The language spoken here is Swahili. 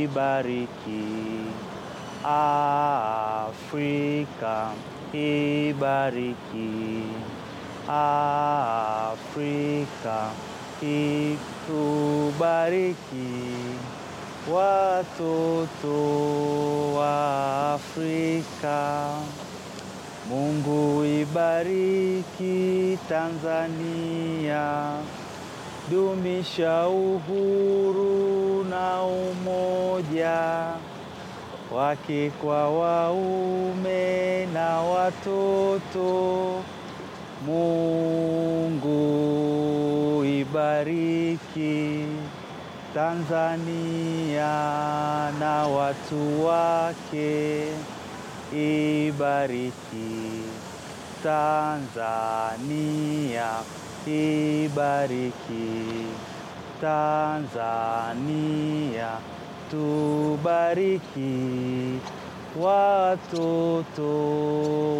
ibariki Afrika, ibariki Afrika, itubariki watoto wa Afrika. Mungu ibariki Tanzania, dumisha uhuru na umoja wake kwa waume na watoto. Mungu ibariki Tanzania na watu wake, ibariki Tanzania, ibariki Tanzania, tubariki watoto